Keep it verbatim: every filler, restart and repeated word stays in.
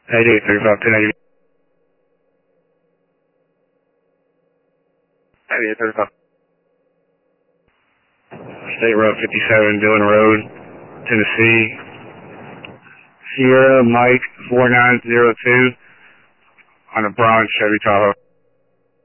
eighty-eight thirty-five, ten eighty. eighty-eight thirty-five. State Road fifty-seven, Dillon Road, Tennessee. Sierra Mike four nine zero two on a brown Chevy Tahoe.